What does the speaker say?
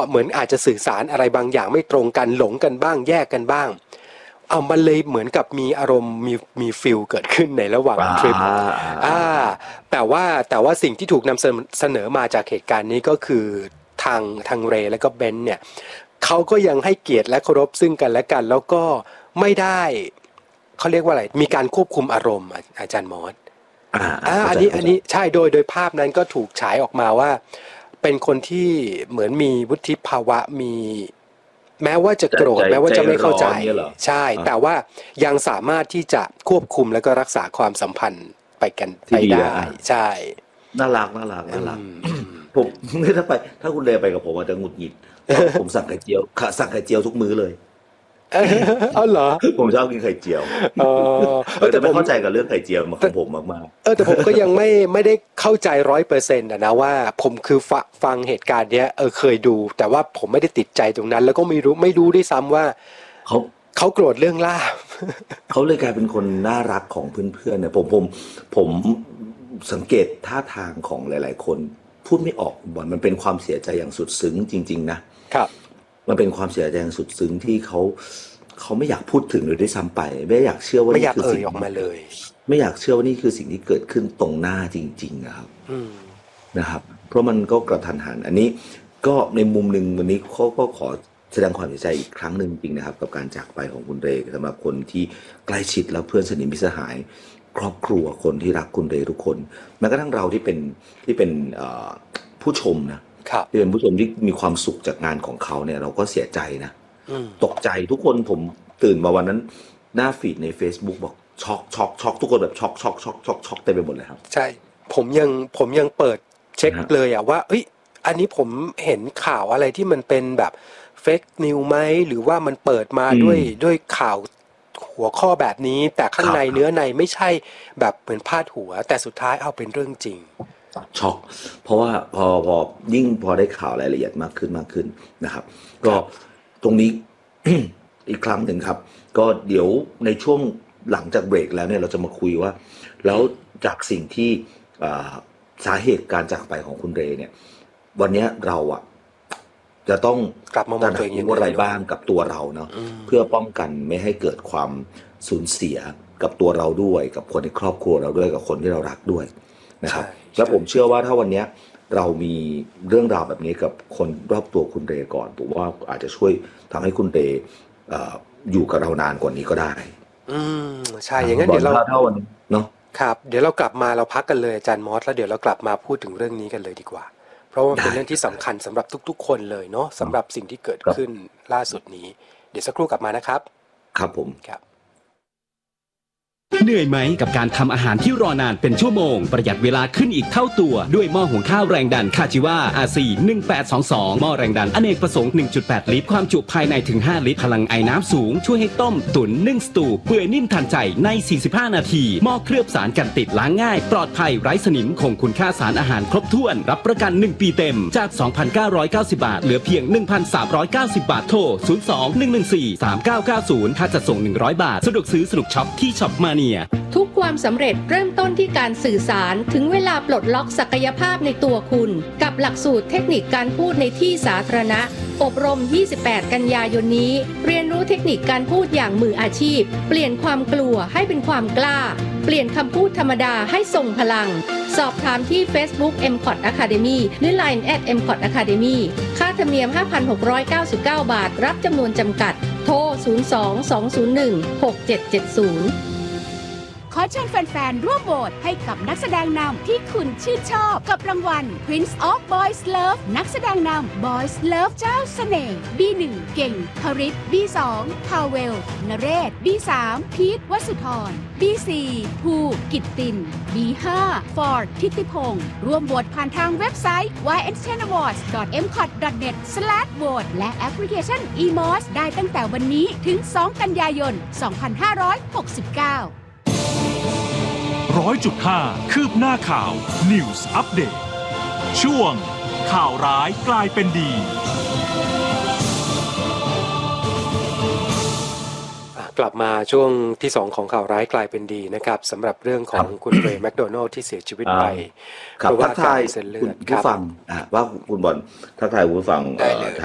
เหมือนอาจจะสื่อสารอะไรบางอย่างไม่ตรงกันหลงกันบ้างแยกกันบ้างมันเลยเหมือนกับมีอารมณ์มีฟีลเกิดขึ้นในระหว่างทริปแต่ว่าสิ่งที่ถูกนำเสนอมาจากเหตุการณ์นี้ก็คือทางเรย์และก็เบนเนี่ยเขาก็ยังให้เกียรติและเคารพซึ่งกันและกันแล้วก็ไม่ได้เขาเรียกว่าอะไรมีการควบคุมอารมณ์อาจารย์มอสอันนี้ใช่โดยภาพนั้นก็ถูกฉายออกมาว่าเป็นคนที่เหมือนมีวุฒิภาวะมีแม้ว่าจะโกรธแม้ว่าจะไม่เข้าใจใช่แต่ว่ายังสามารถที่จะควบคุมแล้วก็รักษาความสัมพันธ์ไปได้ใช่น่ารักผมถ้าคุณเรย์ไปกับผมอาจจะหงุดหงิดผมสั่งไข่เจียวทุกมื้อเลยเหรอผมชอบกินไข่เจียวแต่ไม่เข้าใจกับเรื่องไข่เจียวของผมมากๆแต่ผมก็ยังไม่ได้เข้าใจ 100% นะว่าผมคือฟังเหตุการณ์เนี้ยเคยดูแต่ว่าผมไม่ได้ติดใจตรงนั้นแล้วก็ไม่รู้ด้วยซ้ำว่าเขาโกรธเรื่องลาบเขาเลยกลายเป็นคนน่ารักของเพื่อนๆเนี่ยผมสังเกตท่าทางของหลายๆคนพูดไม่ออกบ่อยมันเป็นความเสียใจอย่างสุดซึ้งจริงๆนะครับมันเป็นความเสียใจอย่างสุดซึ้งที่เขาไม่อยากพูดถึงเลยด้วยซ้ำไปไม่อยากเชื่อว่านี่คือสิ่งออกมาเลยไม่อยากเชื่อว่านี่คือสิ่งที่เกิดขึ้นตรงหน้าจริงๆนะครับเพราะมันก็กระทันหันอันนี้ก็ในมุมหนึ่งวันนี้เขาก็ขอแสดงความเสียใจอีกครั้งหนึ่งจริงนะครับกับการจากไปของคุณเรย์สำหรับคนที่ใกล้ชิดและเพื่อนสนิทมิตรสหายครอบครัวคนที่รักคุณเรย์ทุกคนแม้กระทั่งเราที่เป็นผู้ชมนะที่เป็นผู้ชมที่มีความสุขจากงานของเขาเนี่ยเราก็เสียใจนะตกใจทุกคนผมตื่นมาวันนั้นหน้าฟีดใน Facebook บอกช็อกทุกคนแบบช็อกเต็มไปหมดเลยครับใช่ผมยังเปิดเช็คเลยว่าเอ้ยอันนี้ผมเห็นข่าวอะไรที่มันเป็นแบบเฟกนิวไหมหรือว่ามันเปิดมาด้วยข่าวหัวข้อแบบนี้แต่ข้างในเนื้อในไม่ใช่แบบเหมือนพาดหัวแต่สุดท้ายเอาเป็นเรื่องจริงช็อกเพราะว่าพอยิ่งพอได้ข่าวรายละเอียดมากขึ้นนะครับก็ตรงนี้ อีกครั้งหนึ่งครับก็เดี๋ยวในช่วงหลังจากเบรกแล้วเนี่ยเราจะมาคุยว่าแล้วจากสิ่งที่สาเหตุการจากไปของคุณเรย์เนี่ยวันนี้เราจะต้องกลับมาตระหนักรู้อะไรบ้างกับตัวเราเนาะเพื่อป้องกันไม่ให้เกิดความสูญเสียกับตัวเราด้วยกับคนในครอบครัวเราด้วยกับคนที่เรารักด้วยนะครับแล้วผมเชื่อว่าถ้าวันนี้เรามีเรื่องราวแบบนี้กับคนรอบตัวคุณเรย์ก่อนผมว่าอาจจะช่วยทำให้คุณเรย์อยู่กับเรานานกว่านี้ก็ได้ใช่อย่างนั้นเดี๋ยวเราเนาะครับเดี๋ยวเรากลับมาเราพักกันเลยอาจารย์มอสแล้วเดี๋ยวเรากลับมาพูดถึงเรื่องนี้กันเลยดีกว่าเพราะว่าเป็นเรื่องที่สำคัญสำหรับทุกๆคนเลยเนาะสำหรับสิ่งที่เกิดขึ้นล่าสุดนี้เดี๋ยวสักครู่กลับมานะครับครับผมครับเหนื่อยไหมกับการทำอาหารที่รอนานเป็นชั่วโมงประหยัดเวลาขึ้นอีกเท่าตัวด้วยหม้อหุงข้าวแรงดันคาจิวา RC 1822หม้อแรงดันอเนกประสงค์ 1.8 ลิตรความจุภายในถึง5ลิตรพลังไอน้ำสูงช่วยให้ต้มตุ๋นนึ่งสตูเปื่อยนิ่มทันใจใน45นาทีหม้อเคลือบสารกันติดล้างง่ายปลอดภัยไร้สนิมคงคุณค่าสารอาหารครบถ้วนรับประกัน1ปีเต็มจาก 2,990 บาทเหลือเพียง 1,390 บาทโทร 02-114-3990 ค่าจัดส่ง100บาทสะดวกซื้อสนุกช็อปที่ช็อปมาทุกความสำเร็จเริ่มต้นที่การสื่อสารถึงเวลาปลดล็อกศักยภาพในตัวคุณกับหลักสูตรเทคนิคการพูดในที่สาธารณะอบรม28กันยายนนี้เรียนรู้เทคนิคการพูดอย่างมืออาชีพเปลี่ยนความกลัวให้เป็นความกล้าเปลี่ยนคำพูดธรรมดาให้ทรงพลังสอบถามที่ Facebook MCOT Academy หรือ Line @MCOT Academy ค่าธรรมเนียม 5,699 บาทรับจำนวนจำกัดโทร 02-201-6770 ขอเชิญแฟนๆร่วมโหวตให้กับนักแสดงนำที่คุณชื่นชอบกับรางวัล Prince of Boys Love นักแสดงนำ Boys Love เจ้าเสน่ห์ B1 เก่งคริส B2 พาเวลนเรศ B3 พีทวสุธร B4 ภูกิตติน B5 ฟอร์ดทิติพงศ์ร่วมโหวตผ่านทางเว็บไซต์ ynsteinawards.mcot.net/vote และแอปพลิเคชัน eMOS ได้ตั้งแต่วันนี้ถึง2กันยายน 2569 100.5 คืบหน้าข่าว News Update ช่วงข่าวร้ายกลายเป็นดีกลับมาช่วงที่2ของข่าวร้ายกลายเป็นดีนะครับสำหรับเรื่องของคุณเรย์แมคโดนัลด์ที่เสียชีวิตไปเพราะว่าทักทายคุณผู้ฟังว่าคุณบอลทักทายคุณผู้ฟัง